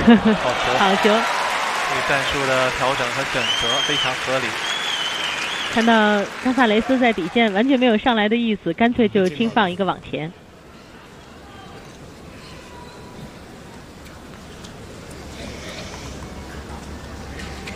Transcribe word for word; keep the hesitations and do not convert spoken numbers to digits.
好球， 好球。 这个战术的调整和选择非常合理。 看到冈萨雷斯在底线完全没有上来的意思，干脆就轻放一个往前。